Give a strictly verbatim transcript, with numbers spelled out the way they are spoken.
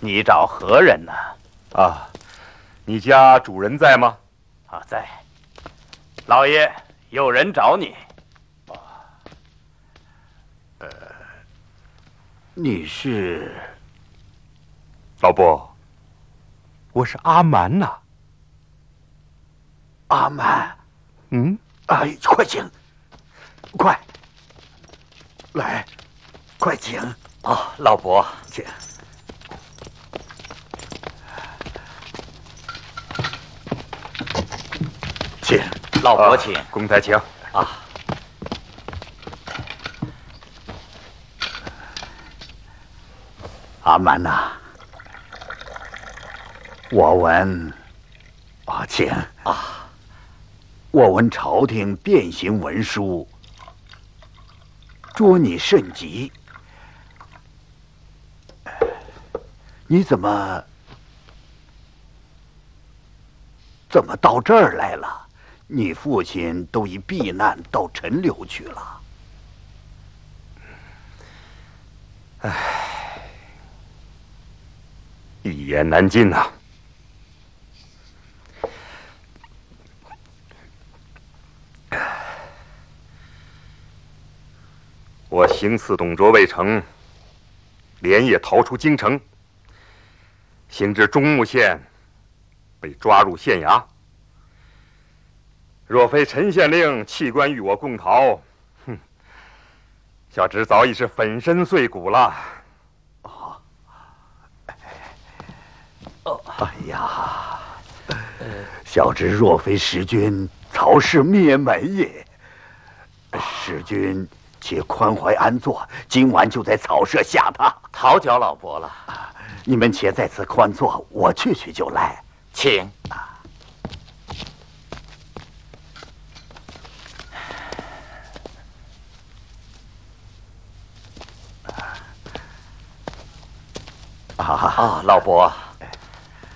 你找何人呢？ 啊，你家主人在吗？ 啊，在。老爷，有人找你。 呃，你是？ 老伯，我是阿蛮呐。 阿蛮。 嗯。 哎，快请，快来，快请。 哦，老伯， 请。请， 老伯请。 啊、公台请。 啊。 阿蛮呐、啊，我闻，啊，请啊， 我闻朝廷遍行文书，捉你甚急，你怎么怎么到这儿来了？你父亲都已避难到陈留去了。 唉。一言难尽呐、啊！我行刺董卓未成，连夜逃出京城，行至中牟县，被抓入县衙。若非陈县令弃官与我共逃，哼，小侄早已是粉身碎骨了。 哎呀，小侄若非时君曹氏灭门也，时君且宽怀安坐，今晚就在草舍下榻。 讨搅老伯了， 你们且在此宽坐，我去去就来。 请。 啊啊，老伯。